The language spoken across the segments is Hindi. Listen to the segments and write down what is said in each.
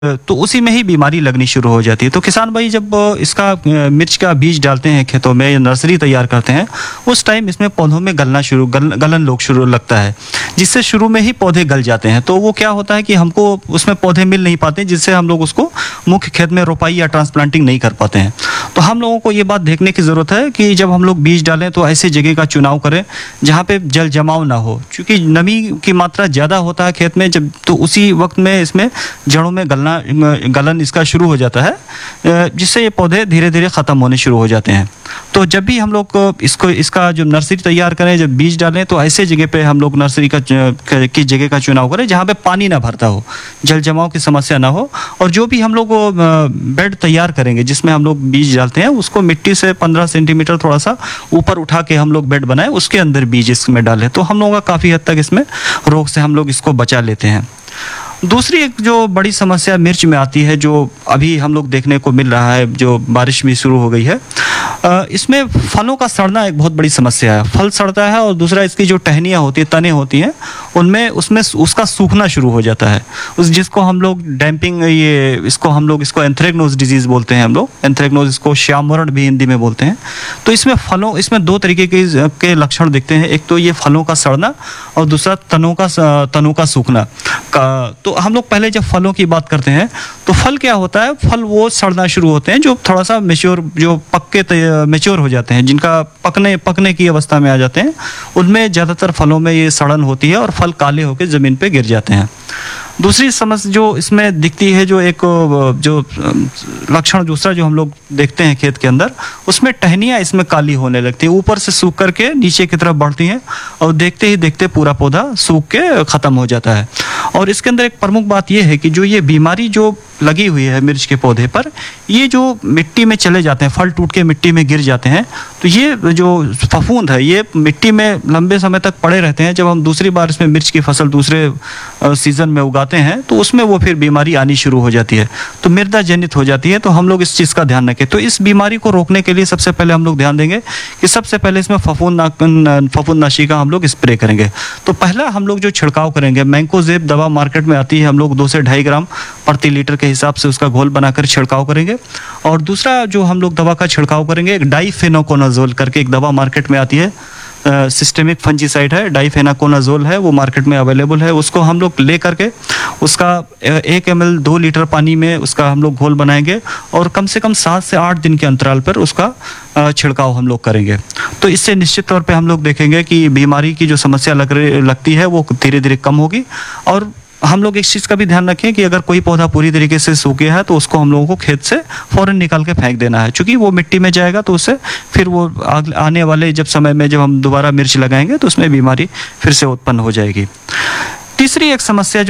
तो उसी में ही बीमारी लगनी शुरू हो जाती है। तो किसान भाई जब इसका मिर्च का बीज डालते हैं खेतों में या नर्सरी तैयार करते हैं, उस टाइम इसमें पौधों में गलन रोग शुरू लगता है, जिससे शुरू में ही पौधे गल जाते हैं। तो वो क्या होता है कि हमको उसमें पौधे मिल नहीं पाते, जिससे हम लोग उसको मुख्य खेत में रोपाई या ट्रांसप्लांटिंग नहीं कर पाते हैं। तो हम लोगों को ये बात देखने की ज़रूरत है कि जब हम लोग बीज डालें तो ऐसे जगह का चुनाव करें जहाँ पे जल जमाव ना हो, क्योंकि नमी की मात्रा ज़्यादा होता है खेत में जब, तो उसी वक्त में इसमें जड़ों में गलन इसका शुरू हो जाता है, जिससे ये पौधे धीरे धीरे ख़त्म होने शुरू हो जाते हैं। तो जब भी हम लोग इसका जो नर्सरी तैयार करें, जब बीज डालें, तो ऐसे जगह पे हम लोग नर्सरी की जगह का चुनाव करें जहाँ पे पानी ना भरता हो, जल जमाव की समस्या ना हो। और जो भी हम लोग बेड तैयार करेंगे जिसमें हम लोग बीज डालते हैं, उसको मिट्टी से 15 सेंटीमीटर थोड़ा सा ऊपर उठा के हम लोग बेड बनाएं, उसके अंदर बीज इसमें डालें, तो हम लोगों का काफ़ी हद तक इसमें रोग से हम लोग इसको बचा लेते हैं। दूसरी एक जो बड़ी समस्या मिर्च में आती है, जो अभी हम लोग देखने को मिल रहा है, जो बारिश भी शुरू हो गई है, इसमें फलों का सड़ना एक बहुत बड़ी समस्या है। फल सड़ता है और दूसरा इसकी जो टहनियाँ होती हैं, तने होती हैं, उसमें उसका सूखना शुरू हो जाता है, जिसको हम लोग डैम्पिंग, इसको एंथ्रेक्नोज डिजीज़ बोलते हैं हम लोग, एंथ्रेक्नोज, इसको श्यामवरण भी हिंदी में बोलते हैं। तो इसमें दो तरीके के लक्षण दिखते हैं, एक तो ये फलों का सड़ना और दूसरा तनों का सूखना। तो हम लोग पहले जब फलों की बात करते हैं, तो फल क्या होता है, फल वो सड़ना शुरू होते हैं जो थोड़ा सा मैच्योर हो जाते हैं, जिनका पकने की अवस्था में आ जाते हैं, उनमें ज़्यादातर फलों में ये सड़न होती है और फल काले होकर ज़मीन पे गिर जाते हैं। दूसरी समस्या जो इसमें दिखती है, जो लक्षण दूसरा जो हम लोग देखते हैं खेत के अंदर, उसमें टहनियाँ इसमें काली होने लगती हैं, ऊपर से सूख करके नीचे की तरफ बढ़ती हैं और देखते ही देखते पूरा पौधा सूख के ख़त्म हो जाता है। और इसके अंदर एक प्रमुख बात यह है कि जो ये बीमारी जो लगी हुई है मिर्च के पौधे पर, ये जो मिट्टी में चले जाते हैं, फल टूट के मिट्टी में गिर जाते हैं, तो ये जो फफूंद है ये मिट्टी में लंबे समय तक पड़े रहते हैं। जब हम दूसरी बार इसमें मिर्च की फसल दूसरे सीजन में उगाते हैं, तो उसमें वो फिर बीमारी आनी शुरू हो जाती है, तो मृदा जनित हो जाती है। तो हम लोग इस चीज़ का ध्यान रखें। तो इस बीमारी को रोकने के लिए सबसे पहले हम लोग ध्यान देंगे कि सबसे पहले इसमें फफूंदनाशी का हम लोग स्प्रे करेंगे। तो पहला हम लोग जो छिड़काव करेंगे, मैंकोजेब दवा मार्केट में आती है, हम लोग 2 से 2.5 ग्राम प्रति लीटर के हिसाब से उसका घोल बनाकर छिड़काव करेंगे। और दूसरा जो हम लोग दवा का छिड़काव करेंगे, एक डाइफेनोकोनाजोल करके एक दवा मार्केट में आती है, सिस्टेमिक फंजीसाइड है, डाइफेनाकोनाजोल है, वो मार्केट में अवेलेबल है। उसको हम लोग ले करके उसका 1 ml 2 लीटर पानी में उसका हम लोग घोल बनाएंगे और कम से कम 7 से 8 दिन के अंतराल पर उसका छिड़काव हम लोग करेंगे। तो इससे निश्चित तौर पे हम लोग देखेंगे कि बीमारी की जो समस्या लगती है वो धीरे धीरे कम होगी। और हम लोग इस चीज़ का भी ध्यान रखें कि अगर कोई पौधा पूरी तरीके से सूख गया है, तो उसको हम लोगों को खेत से फ़ौरन निकाल के फेंक देना है, क्योंकि वो मिट्टी में जाएगा तो उससे फिर वो आने वाले समय में जब हम दोबारा मिर्च लगाएंगे तो उसमें बीमारी फिर से उत्पन्न हो जाएगी। तीसरी एक समस्या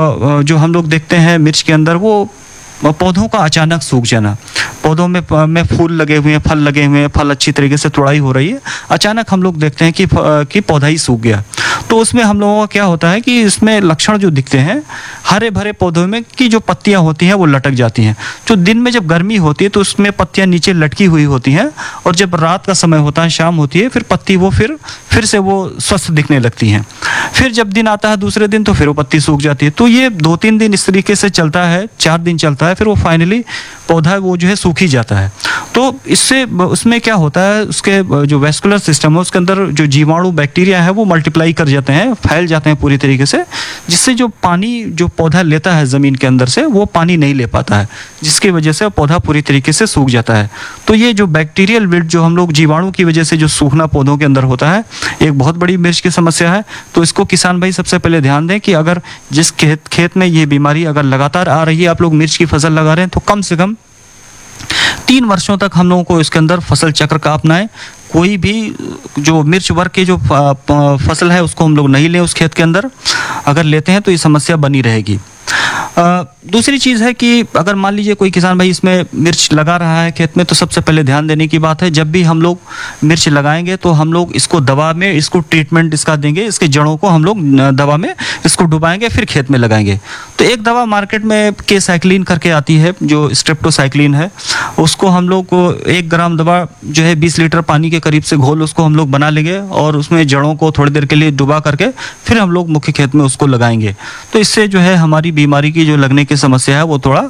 जो हम लोग देखते हैं मिर्च के अंदर, वो पौधों का अचानक सूख जाना। पौधों में फूल लगे हुए हैं, फल लगे हुए हैं, फल अच्छी तरीके से तुड़ाई हो रही है, अचानक हम लोग देखते हैं कि पौधा ही सूख गया। तो उसमें हम लोगों का क्या होता है कि इसमें लक्षण जो दिखते हैं, हरे भरे पौधों में की जो पत्तियां होती हैं वो लटक जाती हैं। जो दिन में जब गर्मी होती है तो उसमें पत्तियां नीचे लटकी हुई होती हैं, और जब रात का समय होता है, शाम होती है, फिर पत्ती वो फिर से वो स्वस्थ दिखने लगती हैं। फिर जब दिन आता है दूसरे दिन, तो फिर वो पत्ती सूख जाती है। तो ये 2-3 दिन इस तरीके से चलता है, 4 दिन चलता है, फिर वो फाइनली पौधा वो जो है सूख ही जाता है। तो इससे उसमें क्या होता है, उसके जो वैस्कुलर सिस्टम है उसके अंदर जो जीवाणु बैक्टीरिया है वो मल्टीप्लाई कर जाते हैं, फैल जाते हैं पूरी तरीके से, जिससे जो पानी जो पौधा लेता है ज़मीन के अंदर से, वो पानी नहीं ले पाता है, जिसकी वजह से पौधा पूरी तरीके से सूख जाता है। तो ये जो बैक्टीरियल विल्ट, जो हम लोग जीवाणु की वजह से जो सूखना पौधों के अंदर होता है, एक बहुत बड़ी मिर्च की समस्या है। तो इसको किसान भाई सबसे पहले ध्यान दें कि अगर जिस खेत में ये बीमारी अगर लगातार आ रही है, आप लोग मिर्च की फसल लगा रहे हैं, तो कम से कम 3 वर्षों तक हम लोगों को इसके अंदर फसल चक्र का अपनाएं। कोई भी जो मिर्च वर्ग की जो फसल है उसको हम लोग नहीं लें उस खेत के अंदर। अगर लेते हैं तो ये समस्या बनी रहेगी। दूसरी चीज़ है कि अगर मान लीजिए कोई किसान भाई इसमें मिर्च लगा रहा है खेत में, तो सबसे पहले ध्यान देने की बात है, जब भी हम लोग मिर्च लगाएंगे तो हम लोग इसको दवा में इसको ट्रीटमेंट इसका देंगे, इसके जड़ों को हम लोग दवा में इसको डुबाएंगे, फिर खेत में लगाएंगे। तो एक दवा मार्केट में के-साइक्लिन करके आती है, जो स्ट्रेप्टोसाइक्लिन है, उसको हम लोग 1 ग्राम दवा जो है 20 लीटर पानी के करीब से घोल उसको हम लोग बना लेंगे और उसमें जड़ों को थोड़ी देर के लिए डुबा करके फिर हम लोग मुख्य खेत में उसको लगाएंगे। तो इससे जो है हमारी बीमारी की की जो लगने की समस्या है वो थोड़ा